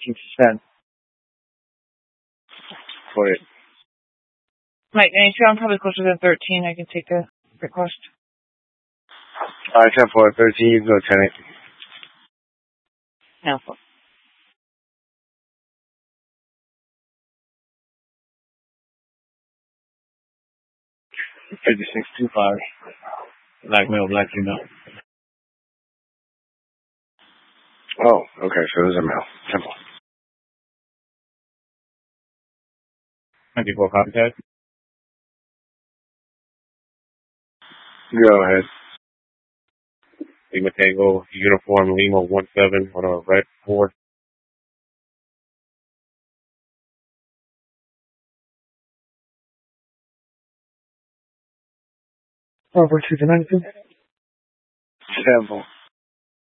13 to send. For it. Mike 92, I'm probably closer than 13. I can take a request. Alright, 10 for it. 13, you can go 10. Alpha. $56.25. Black male, black female. Oh, okay, so there's a male. Simple. 24 copycat. Go ahead. Lima Tango, Uniform Lima 17 on a red 4. Over to the 92. Simple.